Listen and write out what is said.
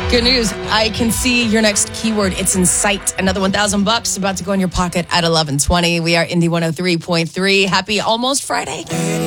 Good news. I can see your next keyword. It's in sight. Another $1,000 about to go in your pocket at 11:20. We are Indie 103.3. Happy almost Friday.